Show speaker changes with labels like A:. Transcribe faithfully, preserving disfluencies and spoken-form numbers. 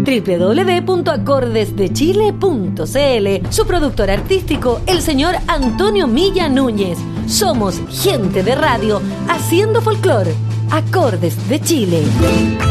A: doble u doble u doble u punto acordes de chile punto c l. Su productor artístico, el señor Antonio Milla Núñez. Somos gente de radio haciendo folclor. Acordes de Chile.